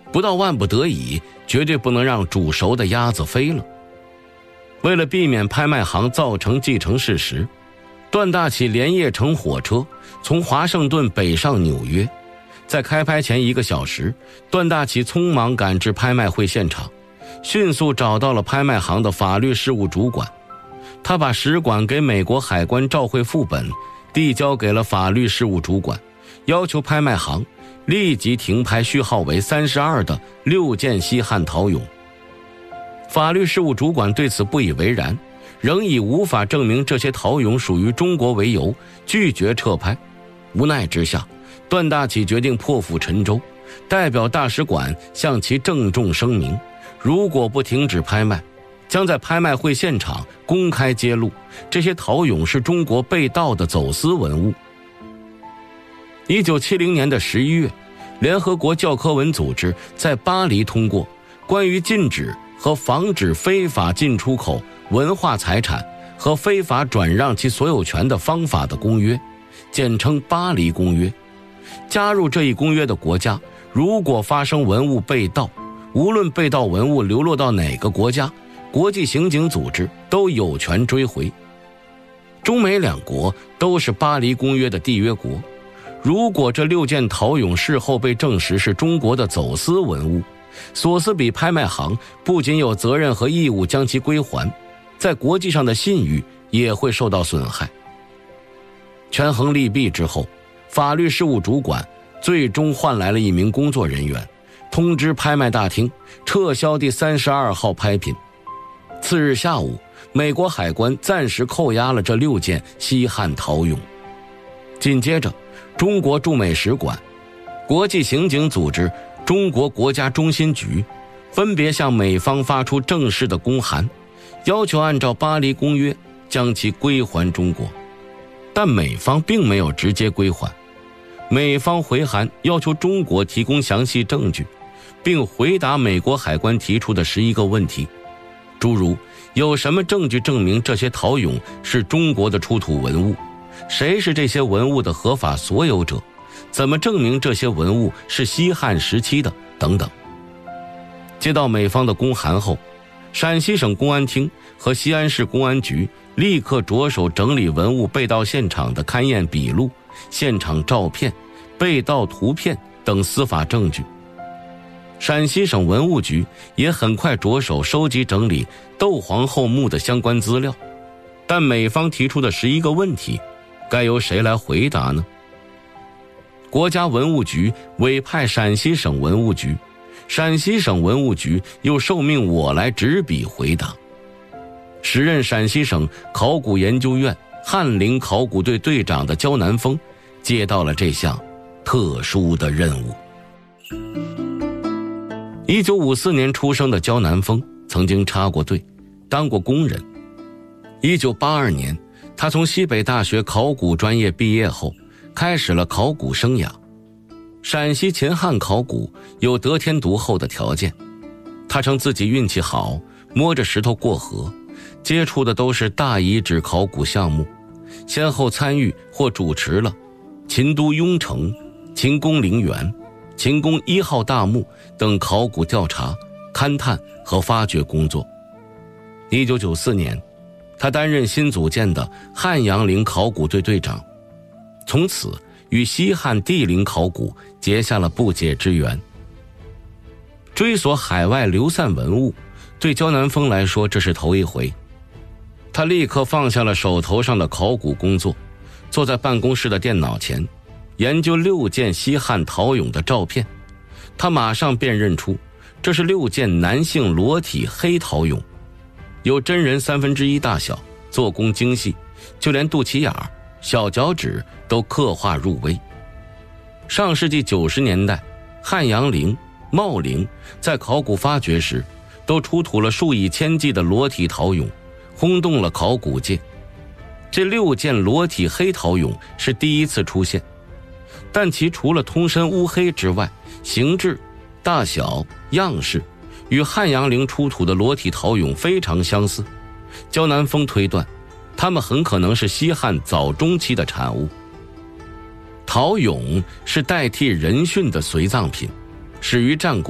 不到万不得已，绝对不能让煮熟的鸭子飞了。为了避免拍卖行造成既成事实，段大启连夜乘火车从华盛顿北上纽约。在开拍前1个小时，段大启匆忙赶至拍卖会现场，迅速找到了拍卖行的法律事务主管。他把使馆给美国海关照会副本递交给了法律事务主管，要求拍卖行立即停拍序号为32的6件西汉陶俑。法律事务主管对此不以为然，仍以无法证明这些陶俑属于中国为由，拒绝撤拍。无奈之下，段大启决定破釜沉舟，代表大使馆向其郑重声明，如果不停止拍卖，将在拍卖会现场公开揭露这些陶俑是中国被盗的走私文物。1970年的11月，联合国教科文组织在巴黎通过关于禁止和防止非法进出口文化财产和非法转让其所有权的方法的公约，简称巴黎公约。加入这一公约的国家，如果发生文物被盗，无论被盗文物流落到哪个国家，国际刑警组织都有权追回。中美两国都是巴黎公约的缔约国，如果这6件陶俑事后被证实是中国的走私文物，索斯比拍卖行不仅有责任和义务将其归还，在国际上的信誉也会受到损害。权衡利弊之后，法律事务主管最终换来了1名工作人员，通知拍卖大厅撤销第32号拍品。次日下午，美国海关暂时扣押了这6件西汉陶俑。紧接着，中国驻美使馆、国际刑警组织、中国国家中心局分别向美方发出正式的公函，要求按照巴黎公约将其归还中国。但美方并没有直接归还，美方回函要求中国提供详细证据，并回答美国海关提出的11个问题，诸如有什么证据证明这些陶俑是中国的出土文物，谁是这些文物的合法所有者，怎么证明这些文物是西汉时期的等等。接到美方的公函后，陕西省公安厅和西安市公安局立刻着手整理文物被盗现场的勘验笔录、现场照片、被盗图片等司法证据。陕西省文物局也很快着手收集整理窦皇后墓的相关资料，但美方提出的11个问题，该由谁来回答呢？国家文物局委派陕西省文物局，陕西省文物局又受命我来执笔回答。时任陕西省考古研究院翰林考古队队长的焦南峰接到了这项特殊的任务。1954年出生的焦南峰曾经插过队，当过工人。1982年，他从西北大学考古专业毕业后，开始了考古生涯。陕西秦汉考古有得天独厚的条件，他称自己运气好，摸着石头过河，接触的都是大遗址考古项目，先后参与或主持了秦都雍城、秦宫陵园、秦宫1号大墓等考古调查、勘探和发掘工作。1994年，他担任新组建的汉阳陵考古队队长，从此与西汉帝陵考古结下了不解之缘。追索海外流散文物，对焦南峰来说这是头一回。他立刻放下了手头上的考古工作，坐在办公室的电脑前，研究6件西汉陶俑的照片。他马上辨认出这是6件男性裸体黑陶俑，有真人1/3大小，做工精细，就连肚脐眼、小脚趾都刻画入微。上世纪90年代，汉阳陵、茂陵在考古发掘时都出土了数以千计的裸体陶俑，轰动了考古界。这6件裸体黑陶俑是第一次出现，但其除了通身乌黑之外，形制、大小、样式与汉阳陵出土的裸体陶俑非常相似。焦南峰推断，它们很可能是西汉早中期的产物。陶俑是代替人殉的随葬品，始于战国。